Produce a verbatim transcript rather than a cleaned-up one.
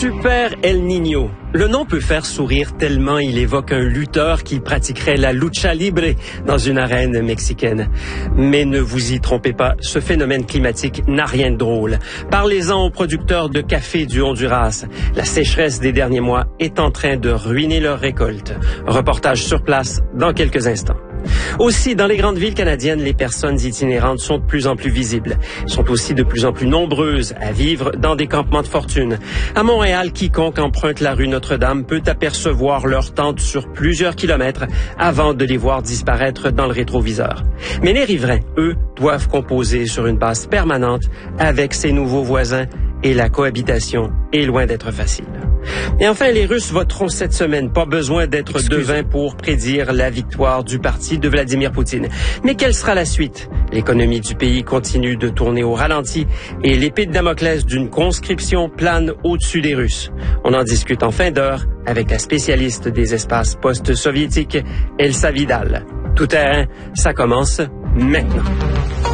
Super El Niño. Le nom peut faire sourire tellement il évoque un lutteur qui pratiquerait la lucha libre dans une arène mexicaine. Mais ne vous y trompez pas, ce phénomène climatique n'a rien de drôle. Parlez-en aux producteurs de café du Honduras. La sécheresse des derniers mois est en train de ruiner leur récolte. Reportage sur place dans quelques instants. Aussi, dans les grandes villes canadiennes, les personnes itinérantes sont de plus en plus visibles. Elles sont aussi de plus en plus nombreuses à vivre dans des campements de fortune. À Montréal, quiconque emprunte la rue Notre-Dame peut apercevoir leurs tentes sur plusieurs kilomètres avant de les voir disparaître dans le rétroviseur. Mais les riverains, eux, doivent composer sur une base permanente avec ces nouveaux voisins et la cohabitation est loin d'être facile. Et enfin, les Russes voteront cette semaine. Pas besoin d'être devin pour prédire la victoire du parti de Vladimir Poutine. Mais quelle sera la suite? L'économie du pays continue de tourner au ralenti et l'épée de Damoclès d'une conscription plane au-dessus des Russes. On en discute en fin d'heure avec la spécialiste des espaces post-soviétiques, Elsa Vidal. Tout terrain, ça commence maintenant.